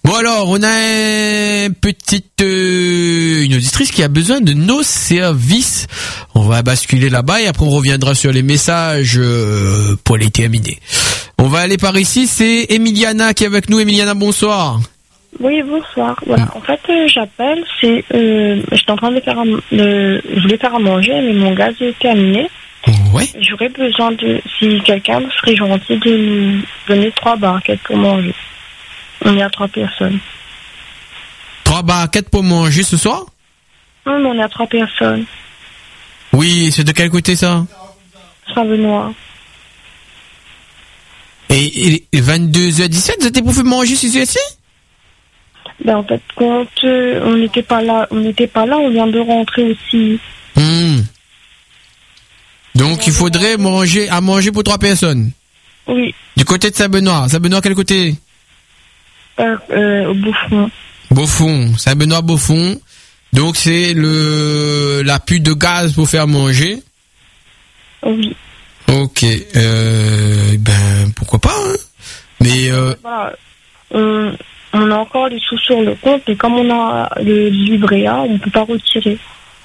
Bon alors, on a une auditrice qui a besoin de nos services. On va basculer là-bas et après on reviendra sur les messages pour les terminer. On va aller par ici, c'est Emiliana qui est avec nous. Emiliana, bonsoir. Oui, bonsoir. Voilà. En fait, j'appelle, j'étais en train de je voulais faire à manger, mais mon gaz est terminé. Ouais. J'aurais besoin si quelqu'un serait gentil de nous donner 3 barquettes pour manger. On est à 3 personnes. 3 barquettes pour manger ce soir? Non, mais on est à 3 personnes. Oui, c'est de quel côté ça? Saint-Benoît. Et 22h17, vous étiez pour faire manger ici? Ben, en fait, quand on n'était pas là, on vient de rentrer aussi. Donc, il faudrait manger pour 3 personnes. Oui. Du côté de Saint-Benoît. Saint-Benoît, quel côté? Au Beaufond. Beaufond. Saint-Benoît, Beaufond. Donc, c'est la pute de gaz pour faire manger. Oui. Ok. Ben, pourquoi pas, hein. Mais, voilà. On a encore des sous sur le compte, et comme on a le livret A, on ne peut pas retirer.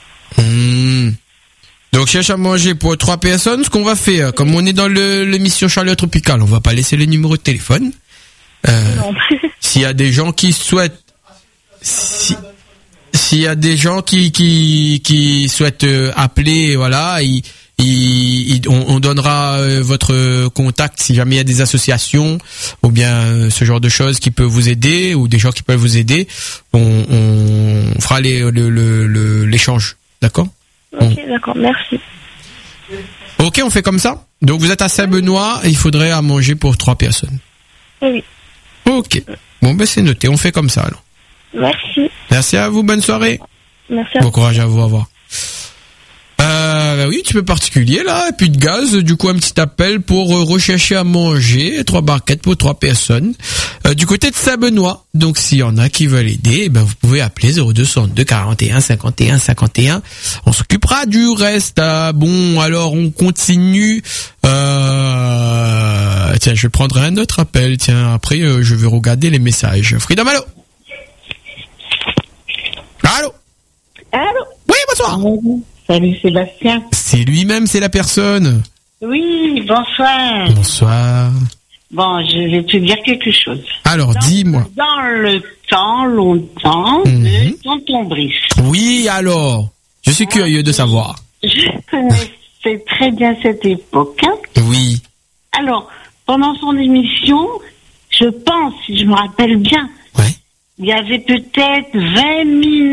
Donc, cherche à manger pour 3 personnes. Ce qu'on va faire, comme on est dans l'émission Chaleur Tropicale, on va pas laisser les numéros de téléphone. Non. S'il y a des gens qui souhaitent, s'il y a des gens qui souhaitent appeler, voilà, on donnera votre contact si jamais il y a des associations ou bien ce genre de choses qui peuvent vous aider ou des gens qui peuvent vous aider. On fera l'échange, d'accord? Ok, d'accord, merci. Ok, on fait comme ça. Donc vous êtes à Saint-Benoît et il faudrait à manger pour 3 personnes. Oui. Ok. Bon, ben c'est noté, on fait comme ça alors. Merci. Merci à vous, bonne soirée. Merci à vous. Bon courage à vous, au revoir. Oui, tu peux particulier là, et puis de gaz, du coup un petit appel pour rechercher à manger, 3 barquettes pour 3 personnes, du côté de Saint-Benoît. Donc s'il y en a qui veulent aider, ben vous pouvez appeler 0262 41 51 51. On s'occupera du reste. Bon, alors on continue. Tiens, je vais prendre un autre appel. Tiens, après je vais regarder les messages. Freedom, allô? Allô? Allô? Oui, bonsoir. Salut Sébastien. C'est lui-même, c'est la personne. Oui, bonsoir. Bonsoir. Bon, je vais te dire quelque chose. Alors, dis-moi. Dans le temps, longtemps, de Tonton Brice. Oui, alors. Je suis curieux de savoir. Je connaissais très bien cette époque. Hein. Oui. Alors, pendant son émission, je pense, si je me rappelle bien, ouais. Il y avait peut-être 20 000